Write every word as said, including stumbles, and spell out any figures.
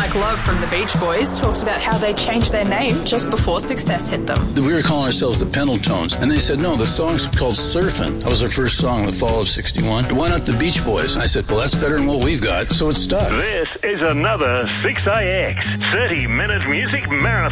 Like Love from the Beach Boys talks about how they changed their name just before success hit them. We were calling ourselves the Pendletones, and they said, no, the song's called Surfin'. That was our first song in the fall of sixty-one. Why not the Beach Boys? And I said, well, that's better than what we've got, so it stuck. This is another six A X thirty-minute music marathon.